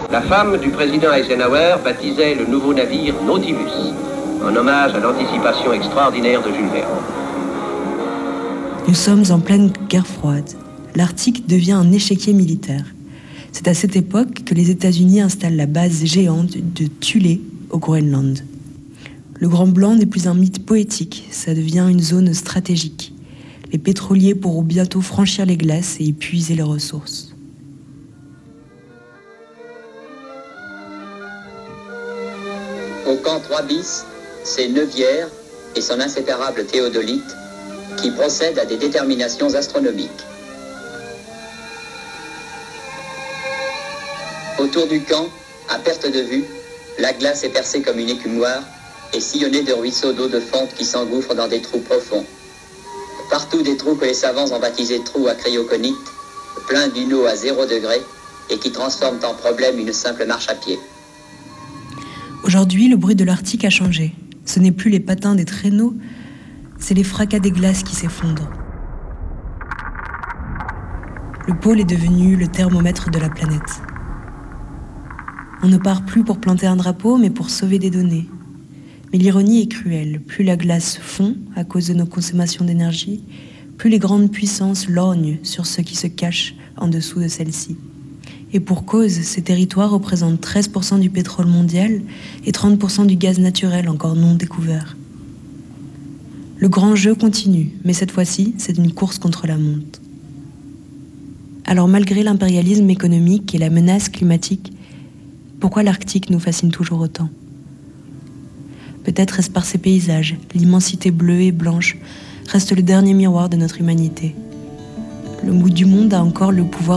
La femme du président Eisenhower baptisait le nouveau navire Nautilus, en hommage à l'anticipation extraordinaire de Jules Verne. Nous sommes en pleine guerre froide. L'Arctique devient un échiquier militaire. C'est à cette époque que les États-Unis installent la base géante de Thule au Groenland. Le Grand Blanc n'est plus un mythe poétique, ça devient une zone stratégique. Les pétroliers pourront bientôt franchir les glaces et épuiser les ressources. Au camp 3 bis, c'est Neuvière et son inséparable théodolite qui procèdent à des déterminations astronomiques. Autour du camp, à perte de vue, la glace est percée comme une écumoire et sillonnée de ruisseaux d'eau de fonte qui s'engouffrent dans des trous profonds. Partout des trous que les savants ont baptisés trous à cryoconites, pleins d'une eau à 0 degré et qui transforment en problème une simple marche à pied. Aujourd'hui, le bruit de l'Arctique a changé. Ce n'est plus les patins des traîneaux, c'est les fracas des glaces qui s'effondrent. Le pôle est devenu le thermomètre de la planète. On ne part plus pour planter un drapeau, mais pour sauver des données. Mais l'ironie est cruelle. Plus la glace fond à cause de nos consommations d'énergie, plus les grandes puissances lorgnent sur ceux qui se cachent en dessous de celle-ci. Et pour cause, ces territoires représentent 13% du pétrole mondial et 30% du gaz naturel encore non découvert. Le grand jeu continue, mais cette fois-ci, c'est une course contre la montre. Alors malgré l'impérialisme économique et la menace climatique, pourquoi l'Arctique nous fascine toujours autant ? Peut-être est-ce par ses paysages, l'immensité bleue et blanche reste le dernier miroir de notre humanité. Le bout du monde a encore le pouvoir